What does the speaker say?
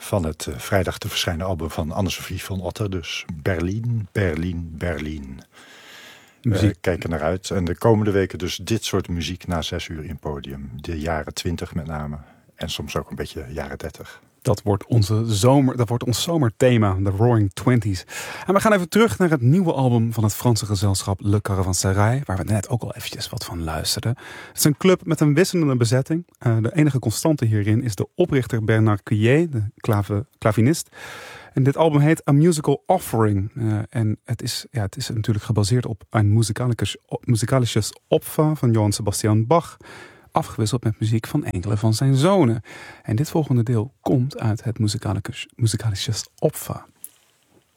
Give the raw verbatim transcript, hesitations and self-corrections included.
van het uh, vrijdag te verschijnen album van Anne-Sophie van Otter. Dus Berlin, Berlin, Berlin. We uh, kijken naar uit. En de komende weken dus dit soort muziek na zes uur in Podium. De jaren twintig met name. En soms ook een beetje jaren dertig. Dat wordt, onze zomer, dat wordt ons zomerthema, de Roaring Twenties. En we gaan even terug naar het nieuwe album van het Franse gezelschap Le Caravansérail, waar we net ook al eventjes wat van luisterden. Het is een club met een wisselende bezetting. Uh, de enige constante hierin is de oprichter Bernard Cuillet, de clave, klavinist. En dit album heet A Musical Offering. Uh, en het is, ja, het is natuurlijk gebaseerd op Ein musikalisches, musikalisches Opfer van Johann Sebastian Bach, afgewisseld met muziek van enkele van zijn zonen. En dit volgende deel komt uit het Musikalisches Opfer.